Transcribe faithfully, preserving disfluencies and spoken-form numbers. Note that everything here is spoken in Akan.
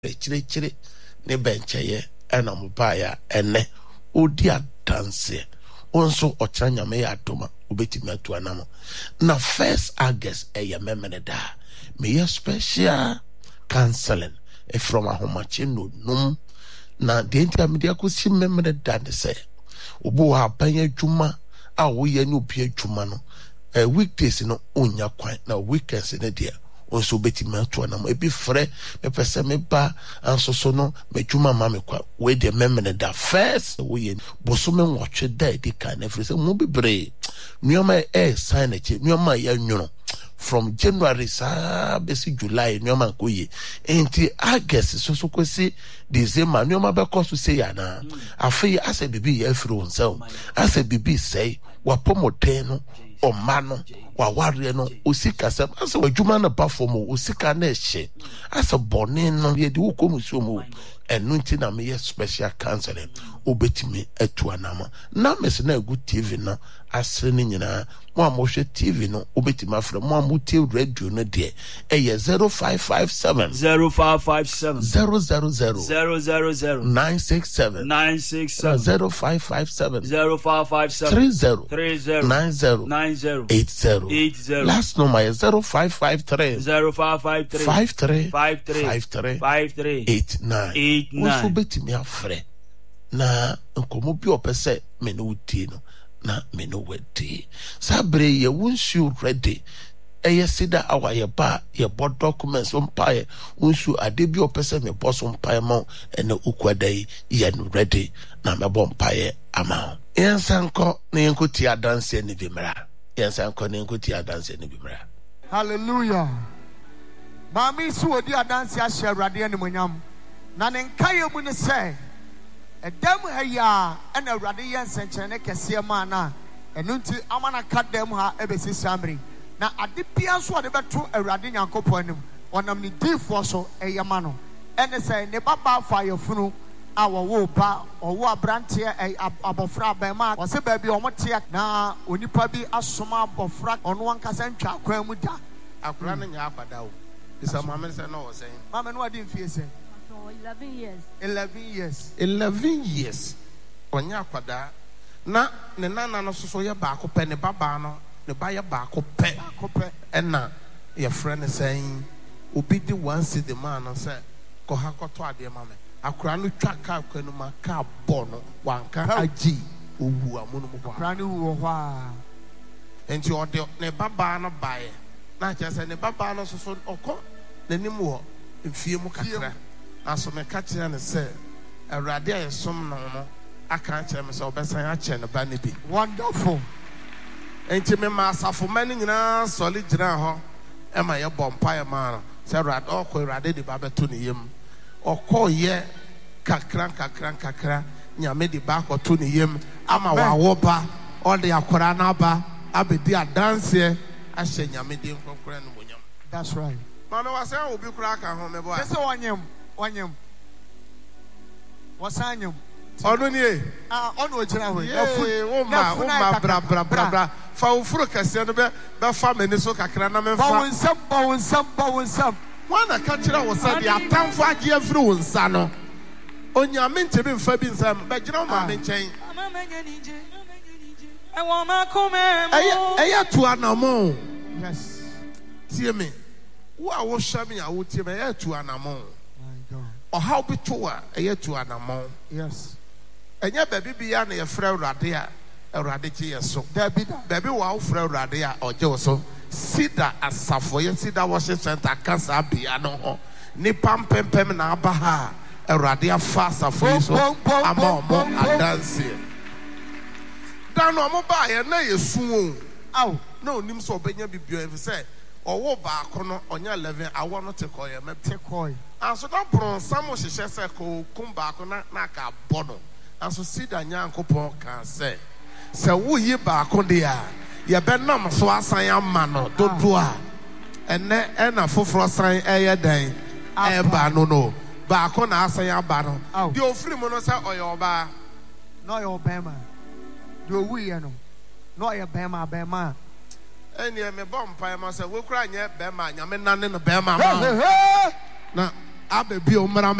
chire chire ne bencheye ena mubaya ene odi adanse onso ochra nyame ya adoma obetimi atu anamo na first August eye memene da me special counseling e from ahomache no num na de ntia media ko si memene da ne se obo ha banya dwuma a wo ye ne obi adwuma no eh weekdays no onya kwan na weekends ne dia onso betimi atu anamo e bi frɛ me pese me ba ansoso no me dwuma ma me kwa we de memene da first wo ye boso me nwotwe da di kan every say mo bebre nuoma e sign eche nuoma ya nwuno from January sa besi July nuoma ko ye enti August so so kwesi December nuoma be ko so say ya na afi ase bibi ya afiri wonsa ase bibi say wa pomoten no o mano wa ware no osika sam ase wadwuma na perform osika na ehye ase bone no ye di wo komuso mu enu nti na me special counseling obetimi atu anama na mese na egu T V no asre ni nyina mo amohwe T V no obetimi afre mo amote radio no de eye zero five five seven zero five five seven zero zero zero zero zero zero nine six seven nine six seven zero five five seven zero five five seven three zero three zero nine zero nine zero eight zero eight zero. Last number is zero five five three zero five five three five three five three five three five three eight nine eight nine. Oso betimi afre na nkomo bi opese me no uti no na me no wedi sabre ye wonsu ready eye sida awa ye ba ye bod documents on pae wonsu ade bi opese me boss on pae ma ene ukwadai ye no ready na me bon pae ama yensanko na yenkoti adanse ne bimra yensanko na yenkoti adanse ne bimra. Hallelujah. Mami su odi adanse a share rade ne monyam na ne nkaye mu ne say edam ha ya na awrade ye nsenkyene kese ma na enu nti amana kadam ha ebesi samri na ade bia so ade beto awrade nyankopon anim onam ni difo so eyema no ene say ne baba fa yefunu a wo ba owo abrante abofra ba ma wo se ba bi omote na onipa bi asoma abofra ono ankasa ntwa akwan mu da akura no nya akwada o isa mama se no wo say mama no adi mfie se eleven years. eleven years. eleven years. Onya akwada na ne nana no so ye ba akopɛ ne baba no ne ba ye ba akopɛ akopɛ ɛna ye friend saying obi di one see the man no say ko ha kɔtɔ ade ma me akura no twa ka kwanu ma ka bɔ no wanka agi owu amono mu hɔ akura no wu hɔ a enti ɔde ne baba no bae na kyerɛ sɛ ne baba no so so ɔkɔ n'anim wɔ mfie mu kakra aso me ka kyerɛ ne sɛ awurade a yɛsom no no aka kyerɛ me sɛ ɔbɛsan akyɛ ne ba ne bi. Wonderful. Enti me ma asafo ma ne nyinaa sɔle gyina hɔ ɛma yɛbɔ mpaeɛ maa no sɛ awurade ɔkɔ awurade de ba bɛto ne yam ɔkɔɔyɛ kakra kakra kakra nyame de ba akɔto ne yam ama wawo ba ɔde akɔra no aba abɛdi adanseɛ ahyɛ nyame de nkɔnkora no monyam. That's right. Ma me wasɛn obi kora aka ho mɛbɔ a sɛ wanyam wanyam wasanyam ɔno nie ah ɔno ogyina hɔ yee wo ma wo ma bra bra bra bra fa wo furo kɛseɛ no bɛ bɛfa m'ani so kakra na memfa ba wo nsɛm ba wo nsɛm ba wo nsɛm wana ka kyerɛ wo sɛ de atamfo agye afiri wo nsa no onyame ntɛbi mfa bi nsɛm bɛgyina wo maame nkyɛn ɛyɛ to anamɔ. Yes. Tie me wo a wohwɛ me a wotie me ɛyɛ to anamɔ ɔhaw bi to a ɛyɛ to anamɔ. Yes. Ɛnyɛ baabi bi ya na yɛfrɛ awurade a awurade gye yɛ so baabi baabi wɔ a wofrɛ awurade a ɔgye wo so sida asafo yɛ sida worship center kasa bia no ho nipa mpempem na aba ha awurade afa asafo yi so ama ɔmo adanseɛ dan no ɔmo baa yɛ na yɛ su o aw na onim sɛ ɔbɛnya bibia ɛfi sɛ ɔwɔ baako no ɔnya eleven awɔ no te kɔɔ yɛ mɛte kɔɔ anso na borɔnsam hyehyɛ sɛ kɔ kum baako na na aka bɔ no anso sida nyankopɔn ka sɛ sɛ woyi baako de a yɛbɛnam so asan ama no dodo a ɛnɛ ɛna foforɔ san ɛyɛ dan ɛba no no baako na asan aba no deɛ ofiri mu no sɛ ɔyɛ ɔbaa na ɔyɛ ɔbɛrima deɛ owuiɛ no na ɔyɛ bɛrima bɛrima ɛnneɛ mebɔ mpaeɛ ma sɛ wokura nyɛ bɛrima nyame nane no bɛrima ma na abe bi o mmara